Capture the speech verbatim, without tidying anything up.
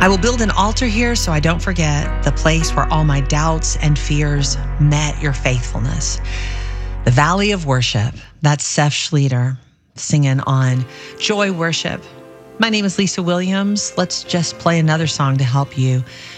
I will build an altar here so I don't forget, the place where all my doubts and fears met your faithfulness. The Valley of Worship. That's Seth Schlueter singing on Joy Worship. My name is Lisa Williams. Let's just play another song to help you